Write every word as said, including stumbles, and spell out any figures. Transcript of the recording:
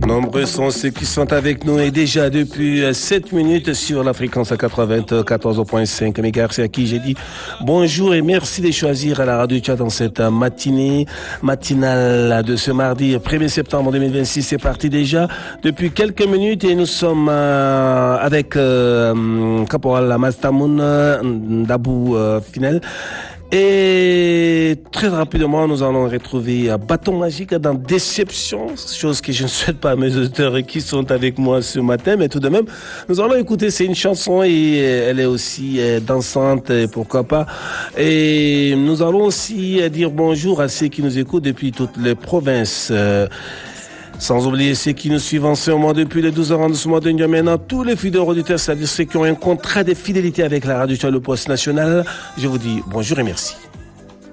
Nombreux sont ceux qui sont avec nous et déjà depuis sept minutes sur la fréquence à quatre-vingt-quatorze virgule cinq mégahertz, à qui j'ai dit bonjour et merci de choisir la radio Tchad dans cette matinée matinale de ce mardi premier septembre deux mille vingt-six. C'est parti déjà depuis quelques minutes et nous sommes euh, avec euh, Caporal Mastamoun Dabou euh, Finel. Et très rapidement, nous allons retrouver Bâton Magique dans Déception, chose que je ne souhaite pas à mes auditeurs qui sont avec moi ce matin, mais tout de même, nous allons écouter, c'est une chanson et elle est aussi dansante, pourquoi pas. Et nous allons aussi dire bonjour à ceux qui nous écoutent depuis toutes les provinces. Sans oublier ceux qui nous suivent en ce moment depuis les douze arrondissements de N'Djamena, tous les fidèles auditeurs, c'est-à-dire ceux qui ont un contrat de fidélité avec la radio Tchad, le poste national. Je vous dis bonjour et merci.